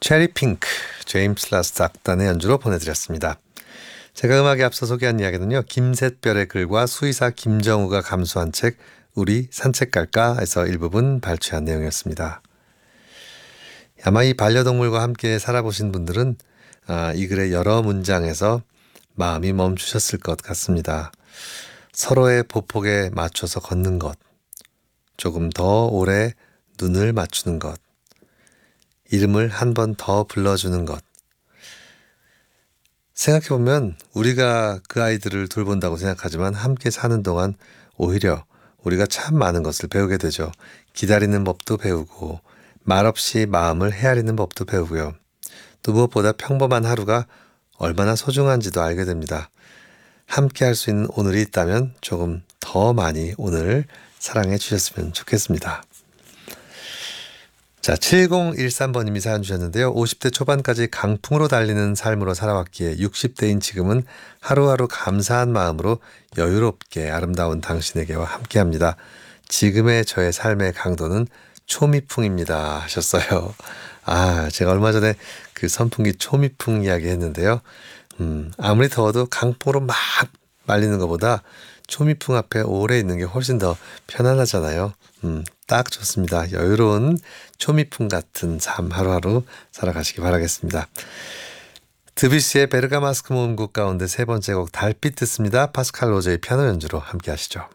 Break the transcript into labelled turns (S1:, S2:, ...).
S1: 체리 핑크, 제임스 라스트 악단의 연주로 보내드렸습니다. 제가 음악에 앞서 소개한 이야기는요. 김샛별의 글과 수의사 김정우가 감수한 책 우리 산책 갈까에서 일부분 발췌한 내용이었습니다. 아마 이 반려동물과 함께 살아보신 분들은 이 글의 여러 문장에서 마음이 멈추셨을 것 같습니다. 서로의 보폭에 맞춰서 걷는 것, 조금 더 오래 눈을 맞추는 것, 이름을 한 번 더 불러주는 것. 생각해보면 우리가 그 아이들을 돌본다고 생각하지만 함께 사는 동안 오히려 우리가 참 많은 것을 배우게 되죠. 기다리는 법도 배우고 말없이 마음을 헤아리는 법도 배우고요. 또 무엇보다 평범한 하루가 얼마나 소중한지도 알게 됩니다. 함께 할 수 있는 오늘이 있다면 조금 더 많이 오늘을 사랑해 주셨으면 좋겠습니다. 자, 7013번님이 사연 주셨는데요. 50대 초반까지 강풍으로 달리는 삶으로 살아왔기에 60대인 지금은 하루하루 감사한 마음으로 여유롭게 아름다운 당신에게와 함께합니다. 지금의 저의 삶의 강도는 초미풍입니다 하셨어요. 제가 얼마 전에 그 선풍기 초미풍 이야기 했는데요. 아무리 더워도 강풍으로 막 말리는 것보다 초미풍 앞에 오래 있는 게 훨씬 더 편안하잖아요. 딱 좋습니다. 여유로운 초미풍 같은 삶 하루하루 살아가시기 바라겠습니다. 드뷔시의 베르가마스크 모음곡 가운데 세 번째 곡 달빛 듣습니다. 파스칼 로제의 피아노 연주로 함께 하시죠.